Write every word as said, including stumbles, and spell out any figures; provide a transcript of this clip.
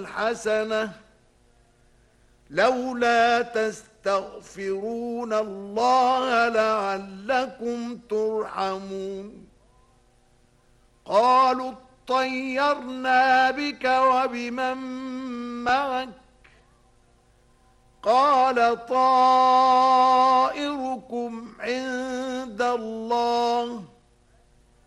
الحسنة لولا تستغفرون الله لعلكم ترحمون قالوا اطيرنا بك وبمن معك قال طائركم عند الله